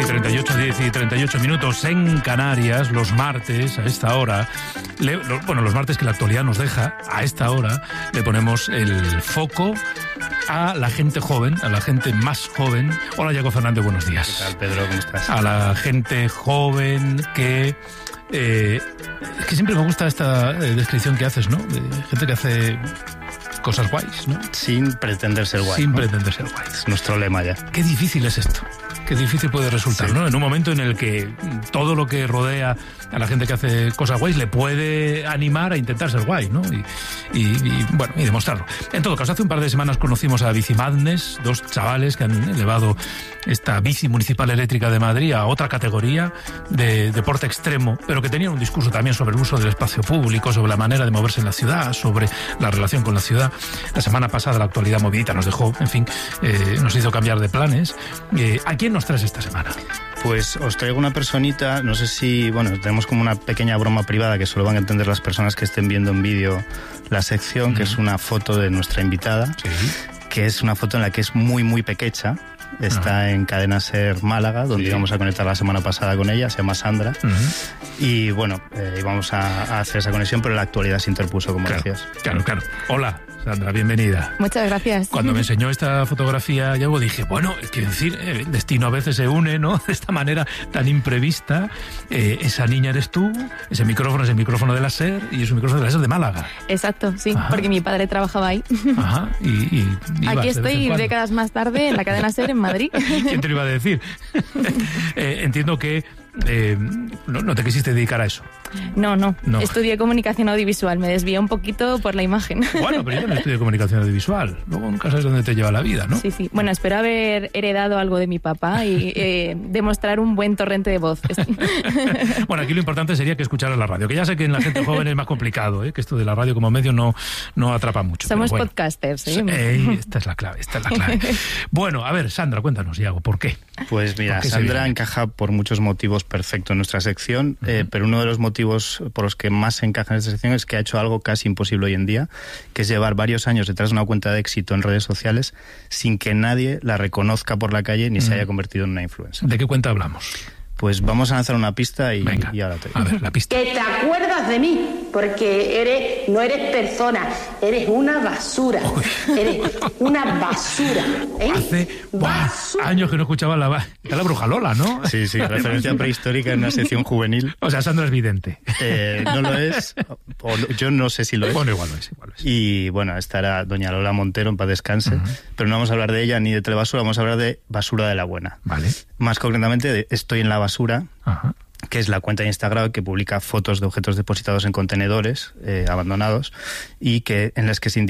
10:38 minutos en Canarias, los martes, a esta hora, los martes que la actualidad nos deja, a esta hora, le ponemos el foco a la gente joven, a la gente más joven. Hola, Yago Fernández, buenos días. ¿Qué tal, Pedro? ¿Cómo estás? A la gente joven que... es que siempre me gusta esta descripción que haces, ¿no? De gente que hace cosas guays, ¿no? Sin pretender ser guay. Sin ¿no? pretender ser guay. Es nuestro lema ya. Qué difícil es esto. Qué difícil puede resultar, sí, ¿no? En un momento en el que todo lo que rodea a la gente que hace cosas guays le puede animar a intentar ser guay, ¿no? Y demostrarlo. En todo caso, hace un par de semanas conocimos a Bici Madness, dos chavales que han elevado esta bici municipal eléctrica de Madrid a otra categoría de deporte extremo, pero que tenían un discurso también sobre el uso del espacio público, sobre la manera de moverse en la ciudad, sobre la relación con la ciudad. La semana pasada la actualidad movidita nos dejó, en fin, nos hizo cambiar de planes. ¿A quién nos traes esta semana? Pues os traigo una personita, no sé si, tenemos como una pequeña broma privada que solo van a entender las personas que estén viendo en vídeo la sección, que es una foto de nuestra invitada, sí, que es una foto en la que es muy, muy pequecha. Está en Cadena Ser Málaga, donde sí, íbamos a conectar la semana pasada con ella, se llama Sandra. Y íbamos a hacer esa conexión, pero la actualidad se interpuso, como decías. Claro. Hola, Sandra, bienvenida. Muchas gracias. Cuando me enseñó esta fotografía, Yago, dije, quiero decir, el destino a veces se une, ¿no? De esta manera tan imprevista. Esa niña eres tú, ese micrófono es el micrófono de la SER y es un micrófono de la SER de Málaga. Exacto, sí, Ajá. Porque mi padre trabajaba ahí. Ajá, y aquí estoy décadas más tarde en la cadena SER en Madrid. ¿Quién te lo iba a decir? Entiendo que no te quisiste dedicar a eso. No. Estudié comunicación audiovisual, me desvié un poquito por la imagen. Bueno, pero yo no estudié comunicación audiovisual. Luego nunca sabes dónde te lleva la vida, ¿no? Sí. Bueno, espero haber heredado algo de mi papá y demostrar un buen torrente de voz. Bueno, aquí lo importante sería que escucharas la radio, que ya sé que en la gente joven es más complicado, que esto de la radio como medio no atrapa mucho. Somos podcasters, ¿sí? Esta es la clave. Bueno, a ver, Sandra, cuéntanos, Iago, ¿por qué? Pues mira, Sandra encaja por muchos motivos perfecto en nuestra sección, pero uno de los motivos por los que más se encaja en esta sección es que ha hecho algo casi imposible hoy en día, que es llevar varios años detrás de una cuenta de éxito en redes sociales sin que nadie la reconozca por la calle ni se haya convertido en una influencer. ¿De qué cuenta hablamos? Pues vamos a lanzar una pista y ahora te... A ver, la pista. Que te acuerdas de mí, porque no eres persona, eres una basura. Eres una basura. Hace años que no escuchaba la Bruja Lola, ¿no? Sí, referencia prehistórica en una sección juvenil. O sea, Sandra es vidente. No lo es, yo no sé si lo es. Bueno, igual lo es. Y estará doña Lola Montero, en paz descanse, pero no vamos a hablar de ella ni de telebasura, vamos a hablar de Basura de la Buena. Vale. Más concretamente de Estoy en la Basura, Ajá, que es la cuenta de Instagram que publica fotos de objetos depositados en contenedores abandonados y en las que se indica